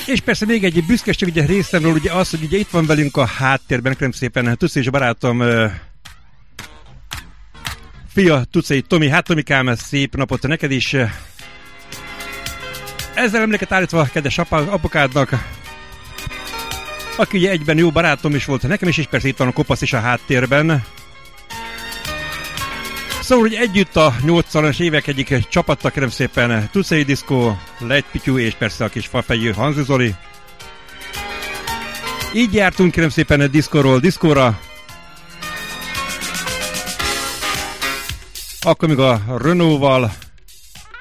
És persze még egy büszkeség ugye részemről, ugye az, hogy ugye itt van velünk a háttérben, kérem szépen, Tuci és barátom fia, Tucai Tomi. Hát Tomikám, szép napot neked is. Ezzel emléket állítva kedves apukádnak, aki ugye egyben jó barátom is volt nekem is, és persze itt van a kopasz is a háttérben. Szóval, hogy együtt a 80-as évek egyik csapattal, kérem szépen, Tucai Diszkó, Lejt Pityu és persze a kis fafejű Hanzi Zoli. Így jártunk, kérem szépen, diszkóról diszkóra. Akkor még a Renault-val